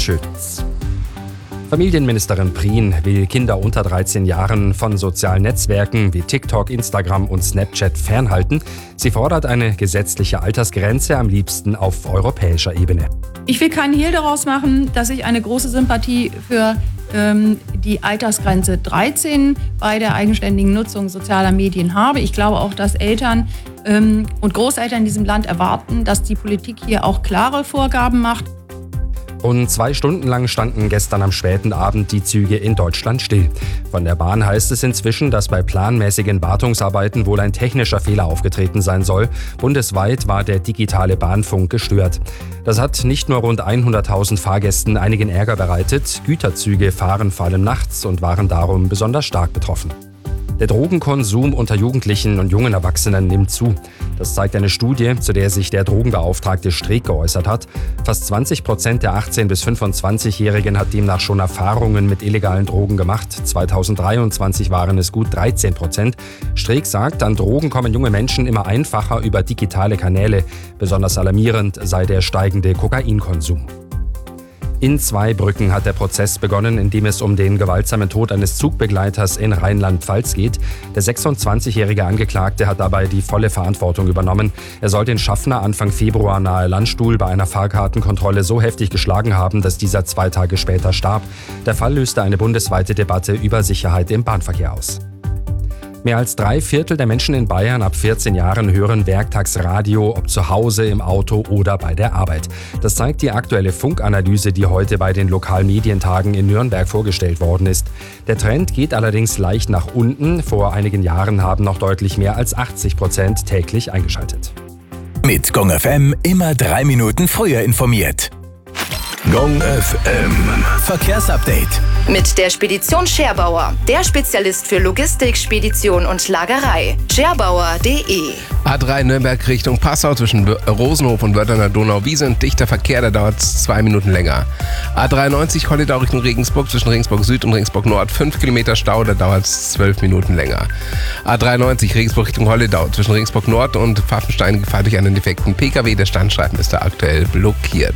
Schütz. Familienministerin Prien will Kinder unter 13 Jahren von sozialen Netzwerken wie TikTok, Instagram und Snapchat fernhalten. Sie fordert eine gesetzliche Altersgrenze, am liebsten auf europäischer Ebene. Ich will keinen Hehl daraus machen, dass ich eine große Sympathie für die Altersgrenze 13 bei der eigenständigen Nutzung sozialer Medien habe. Ich glaube auch, dass Eltern und Großeltern in diesem Land erwarten, dass die Politik hier auch klare Vorgaben macht. Rund 2 Stunden lang standen gestern am späten Abend die Züge in Deutschland still. Von der Bahn heißt es inzwischen, dass bei planmäßigen Wartungsarbeiten wohl ein technischer Fehler aufgetreten sein soll. Bundesweit war der digitale Bahnfunk gestört. Das hat nicht nur rund 100.000 Fahrgästen einigen Ärger bereitet. Güterzüge fahren vor allem nachts und waren darum besonders stark betroffen. Der Drogenkonsum unter Jugendlichen und jungen Erwachsenen nimmt zu. Das zeigt eine Studie, zu der sich der Drogenbeauftragte Streeck geäußert hat. Fast 20% der 18- bis 25-Jährigen hat demnach schon Erfahrungen mit illegalen Drogen gemacht. 2023 waren es gut 13%. Streeck sagt, an Drogen kommen junge Menschen immer einfacher über digitale Kanäle. Besonders alarmierend sei der steigende Kokainkonsum. In Zweibrücken hat der Prozess begonnen, in dem es um den gewaltsamen Tod eines Zugbegleiters in Rheinland-Pfalz geht. Der 26-jährige Angeklagte hat dabei die volle Verantwortung übernommen. Er soll den Schaffner Anfang Februar nahe Landstuhl bei einer Fahrkartenkontrolle so heftig geschlagen haben, dass dieser 2 Tage später starb. Der Fall löste eine bundesweite Debatte über Sicherheit im Bahnverkehr aus. Mehr als 3/4 der Menschen in Bayern ab 14 Jahren hören werktags Radio, ob zu Hause, im Auto oder bei der Arbeit. Das zeigt die aktuelle Funkanalyse, die heute bei den Lokalmedientagen in Nürnberg vorgestellt worden ist. Der Trend geht allerdings leicht nach unten. Vor einigen Jahren haben noch deutlich mehr als 80% täglich eingeschaltet. Mit Gong FM immer 3 Minuten früher informiert. Gong FM Verkehrsupdate. Mit der Spedition Scherbauer, der Spezialist für Logistik, Spedition und Lagerei. Scherbauer.de. A3 Nürnberg Richtung Passau zwischen Rosenhof und Wörthener Donauwiese und dichter Verkehr, da dauert es 2 Minuten länger. A93 Holledau Richtung Regensburg zwischen Regensburg Süd und Regensburg Nord 5 Kilometer Stau, da dauert es 12 Minuten länger. A93 Regensburg Richtung Holledau zwischen Regensburg Nord und Pfaffenstein gefahren durch einen defekten PKW, der Standstreifen ist da aktuell blockiert.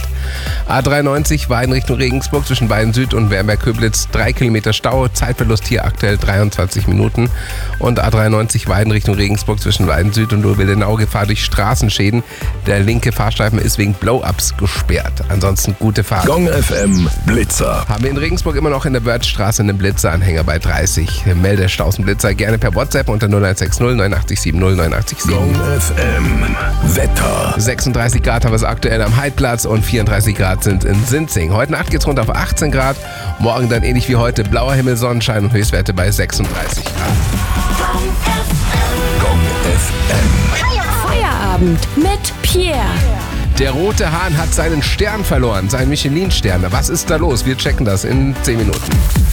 A93 Weiden Richtung Regensburg zwischen Weiden Süd und Wernberg-Köblitz 3 Kilometer Stau, Zeitverlust hier aktuell 23 Minuten. Und A93 Weiden Richtung Regensburg zwischen Weiden Süd und Wildenau Gefahr durch Straßenschäden. Der linke Fahrstreifen ist wegen Blow-Ups gesperrt. Ansonsten gute Fahrt. Gong FM Blitzer. Haben wir in Regensburg immer noch in der Wörthstraße einen Blitzeranhänger bei 30. Melde Stausenblitzer gerne per WhatsApp unter 0160 8970 987. Gong FM Wetter. 36 Grad haben wir es aktuell am Heidplatz und 34 Grad sind in Sinzing. Heute Nacht geht es runter auf 18 Grad. Morgen dann ähnlich wie heute blauer Himmel, Sonnenschein und Höchstwerte bei 36 Grad. Gong FM. Feierabend mit Pierre. Der rote Hahn hat seinen Stern verloren, seinen Michelin-Stern. Was ist da los? Wir checken das in 10 Minuten.